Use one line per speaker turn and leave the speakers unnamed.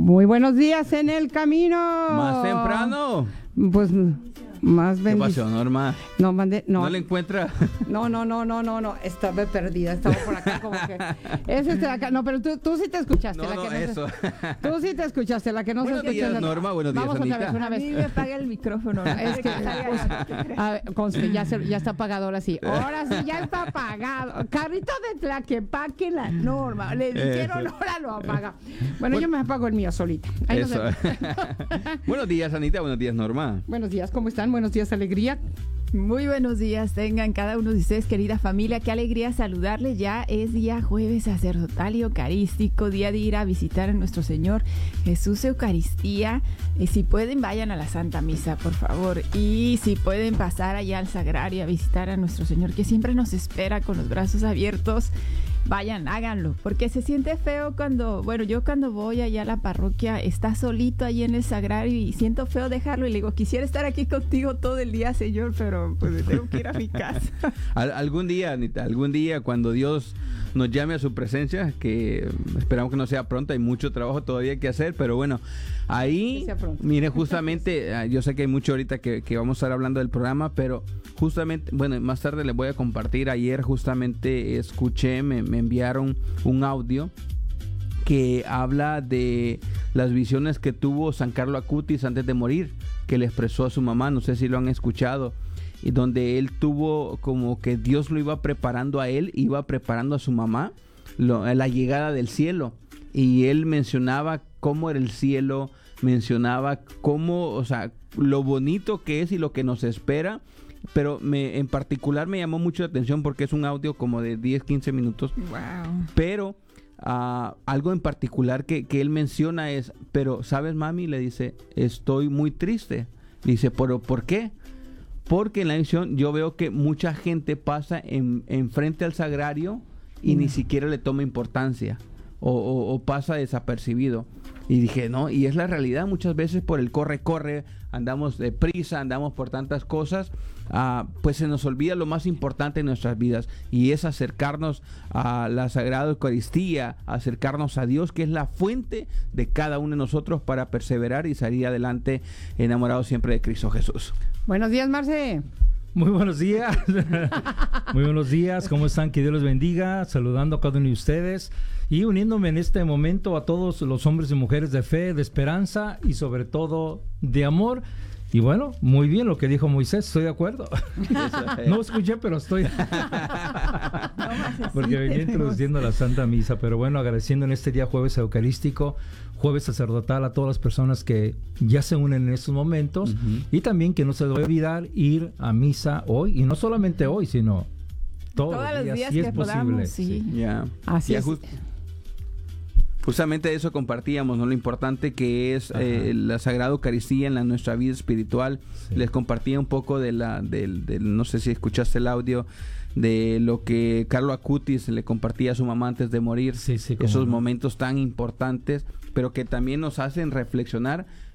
Muy buenos días en el camino.
Más temprano.
Pues más
¿Qué pasó, Norma?
No, mandé, no.
¿No le encuentra?
No. Estaba perdida, estaba por acá como que. Es de acá. No, pero tú sí te escuchaste. Tú sí te escuchaste, la que no se escuchó.
Buenos días, Norma. Buenos días,
Vamos
Anita.
otra vez, una vez.
A mí me apaga el micrófono.
Es que, a ver, conste, ya está apagado ahora sí. Ahora sí, ya está apagado. Carrito de Tlaquepaque, la Norma. Le dijeron, ahora lo apaga. Bueno, yo me apago el mío solita. Ahí
Eso. Buenos días, Anita. Buenos días, Norma.
Buenos días, ¿cómo están? Buenos días, alegría.
Muy buenos días tengan cada uno de ustedes, querida familia. Qué alegría saludarles. Ya es día jueves sacerdotal y eucarístico, día de ir a visitar a nuestro Señor Jesús Eucaristía. Si pueden, vayan a la Santa Misa, por favor. Y si pueden pasar allá al Sagrario a visitar a nuestro Señor, que siempre nos espera con los brazos abiertos. Vayan, háganlo, porque se siente feo yo cuando voy allá a la parroquia, está solito ahí en el Sagrario y siento feo dejarlo y le digo, quisiera estar aquí contigo todo el día, Señor, pero pues tengo que ir a mi casa.
Algún día, Anita, cuando Dios nos llame a su presencia, que esperamos que no sea pronto, hay mucho trabajo todavía que hacer, pero bueno, ahí, mire, justamente, yo sé que hay mucho ahorita que vamos a estar hablando del programa, pero justamente, bueno, más tarde les voy a compartir. Ayer justamente escuché, me enviaron un audio que habla de las visiones que tuvo San Carlo Acutis antes de morir, que le expresó a su mamá, no sé si lo han escuchado, y donde él tuvo como que Dios lo iba preparando a él, iba preparando a su mamá la llegada del cielo, y él mencionaba cómo era el cielo, mencionaba cómo, o sea, lo bonito que es y lo que nos espera. Pero en particular me llamó mucho la atención porque es un audio como de 10-15 minutos.
Wow.
Pero algo en particular que él menciona es, pero ¿sabes, mami? Le dice, estoy muy triste. Dice, ¿pero por qué? Porque en la visión yo veo que mucha gente pasa en frente al sagrario y ni siquiera le toma importancia o pasa desapercibido. Y dije, no, y es la realidad, muchas veces por el corre, andamos deprisa, andamos por tantas cosas, pues se nos olvida lo más importante en nuestras vidas, y es acercarnos a la Sagrada Eucaristía, acercarnos a Dios, que es la fuente de cada uno de nosotros para perseverar y salir adelante enamorados siempre de Cristo Jesús.
Buenos días, Marce.
Muy buenos días. Muy buenos días. ¿Cómo están? Que Dios los bendiga. Saludando a cada uno de ustedes y uniéndome en este momento a todos los hombres y mujeres de fe, de esperanza y sobre todo de amor. Y bueno, muy bien lo que dijo Moisés, estoy de acuerdo. No escuché, pero estoy. Porque venía introduciendo la Santa Misa. Pero bueno, agradeciendo en este día jueves eucarístico, jueves sacerdotal, a todas las personas que ya se unen en estos momentos. Y también que no se debe olvidar ir a misa hoy. Y no solamente hoy, sino todos los días si
que
es
podamos,
posible.
sí.
Ya.
Así es.
Justamente eso compartíamos, ¿no? Lo importante que es la Sagrada Eucaristía en nuestra vida espiritual. Sí. Les compartía un poco no sé si escuchaste el audio, de lo que Carlo Acutis le compartía a su mamá antes de morir.
Sí,
esos momentos tan importantes, pero que también nos hacen reflexionar